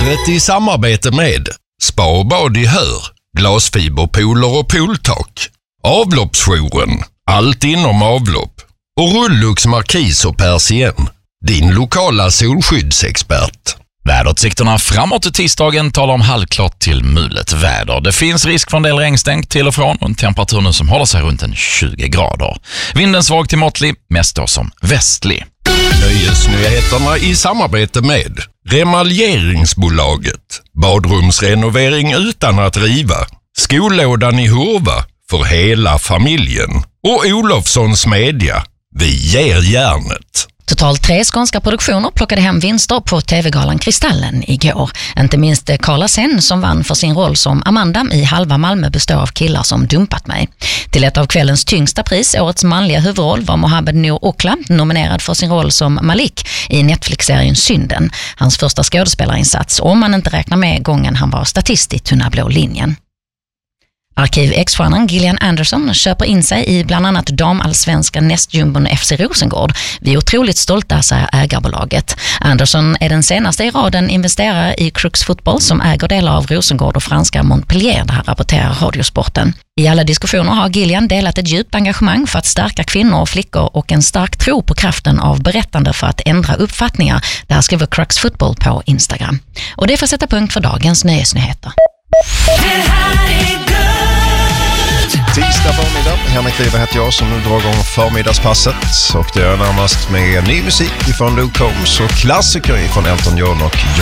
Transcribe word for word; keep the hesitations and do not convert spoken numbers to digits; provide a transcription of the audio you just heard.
Vädret i samarbete med Spa och bad i Hör, glasfiberpooler och pooltak, Avloppsjouren, allt inom avlopp och Rullux Markis och Persien, din lokala solskyddsexpert. Väderutsikterna framåt till tisdagen talar om halvklart till mulet väder. Det finns risk för en del regnstänk till och från och en temperatur nu som håller sig runt en tjugo grader. Vinden svag till måttlig, mest då som västlig. Nöjesnyheterna i samarbete med Remaljeringsbolaget, badrumsrenovering utan att riva, Skolådan i Hurva för hela familjen och Olofssons Media, vi ger järnet. Totalt tre skånska produktioner plockade hem vinster på tv-galan Kristallen igår. Inte minst Carla Sen som vann för sin roll som Amanda i Halva Malmö består av killar som dumpat mig. Till ett av kvällens tyngsta pris, årets manliga huvudroll, var Mohamed Noor Okla nominerad för sin roll som Malik i Netflix-serien Synden. Hans första skådespelarinsats, om man inte räknar med gången han var statist i Tunna blå linjen. Arkiv-ex-stjärnan Gillian Anderson köper in sig i bland annat damallsvenska nästjumbon F C Rosengård. Vi är otroligt stolta, säger ägarbolaget. Anderson är den senaste i raden investerare i Crux Football som äger delar av Rosengård och franska Montpellier, det här rapporterar Radiosporten. I alla diskussioner har Gillian delat ett djupt engagemang för att stärka kvinnor och flickor och en stark tro på kraften av berättande för att ändra uppfattningar. Det här skriver Crux Football på Instagram. Och det får sätta punkt för dagens nöjesnyheter. Tisdag förmiddag, Henrik River heter jag som nu drar igång förmiddagspasset och det är närmast med ny musik från Luke Combs och klassiker från Elton John och